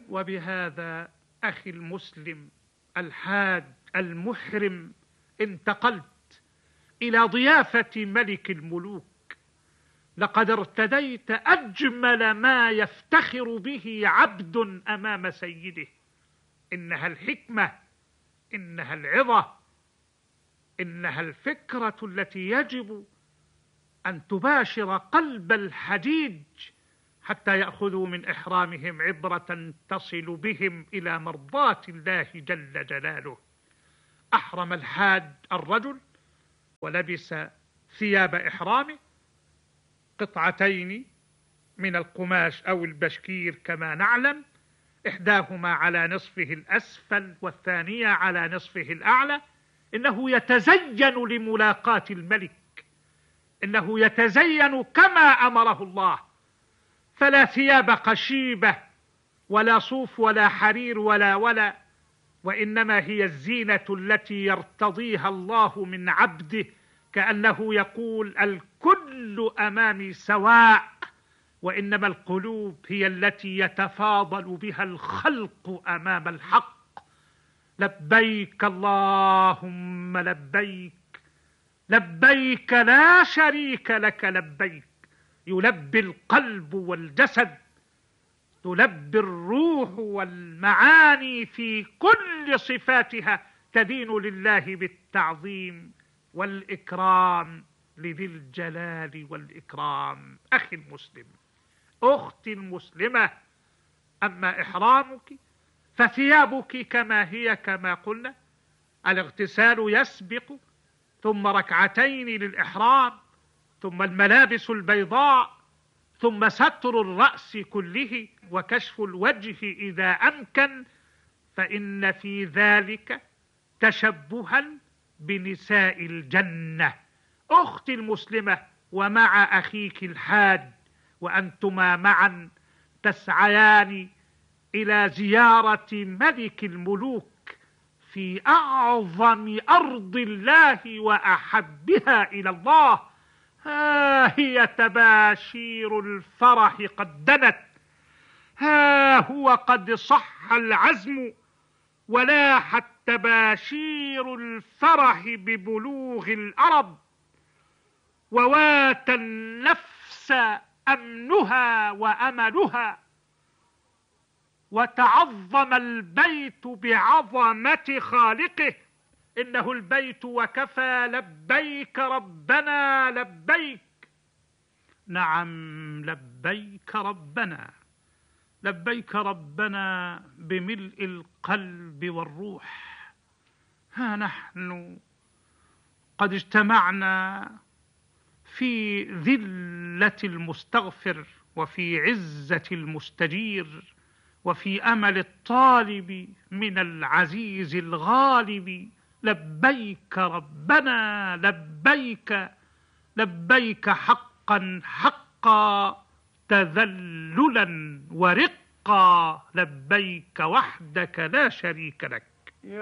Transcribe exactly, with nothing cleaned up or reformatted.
وبهذا أخي المسلم الحاج المحرم انتقلت إلى ضيافة ملك الملوك. لقد ارتديت أجمل ما يفتخر به عبد أمام سيده. إنها الحكمة، إنها العظة، إنها الفكرة التي يجب أن تباشر قلب الحجيج حتى يأخذوا من إحرامهم عبرة تصل بهم إلى مرضاة الله جل جلاله. أحرم الحاج الرجل ولبس ثياب إحرامه، قطعتين من القماش أو البشكير كما نعلم، إحداهما على نصفه الأسفل والثانية على نصفه الأعلى. إنه يتزين لملاقاة الملك، إنه يتزين كما أمره الله، فلا ثياب قشيبة ولا صوف ولا حرير ولا ولا وإنما هي الزينة التي يرتضيها الله من عبده، كأنه يقول الكل أمامي سواء، وإنما القلوب هي التي يتفاضل بها الخلق أمام الحق. لبيك اللهم لبيك، لبيك لا شريك لك لبيك. يلبي القلب والجسد، تلبي الروح والمعاني في كل صفاتها، تدين لله بالتعظيم والإكرام لذي الجلال والإكرام. أخي المسلم، أختي المسلمة، أما إحرامك فثيابك كما هي كما قلنا، الاغتسال يسبق، ثم ركعتين للإحرام، ثم الملابس البيضاء، ثم ستر الرأس كله وكشف الوجه إذا أمكن، فإن في ذلك تشبها بنساء الجنة. أختي المسلمة، ومع أخيك الحاج، وأنتما معا تسعيان إلى زيارة ملك الملوك في أعظم أرض الله وأحبها إلى الله. ها هي تباشير الفرح قد دنت، ها هو قد صح العزم، ولاحت تباشير الفرح ببلوغ الأرب، ووات النفس أمنها وأملها، وتعظم البيت بعظمة خالقه. إنه البيت وكفى، لبيك ربنا لبيك. نعم لبيك ربنا، لبيك ربنا بملء القلب والروح. ها نحن قد اجتمعنا في ذلة المستغفر، وفي عزة المستجير، وفي أمل الطالب من العزيز الغالب. لبيك ربنا لبيك، لبيك حقا حقا، تذللا ورقا، لبيك وحدك لا شريك لك.